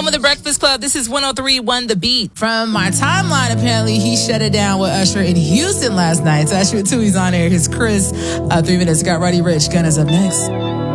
Home of the Breakfast Club. This is 103.1 The Beat. From our timeline, apparently, he shut it down with Usher in Houston last night. So Usher 2, he's on air. His Chris, 3 minutes. Got Roddy Ricch. Gunna's up next.